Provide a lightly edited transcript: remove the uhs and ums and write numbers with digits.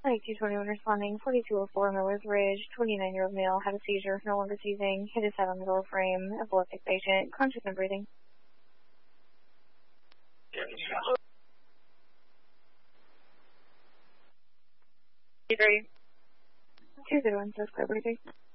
Lake 221 responding, 4204 Miller's Ridge, 29-year-old male, had a seizure, no longer seizing, hit his head on the door frame, epileptic patient, conscious and breathing. Ready. 201 says clear breathing.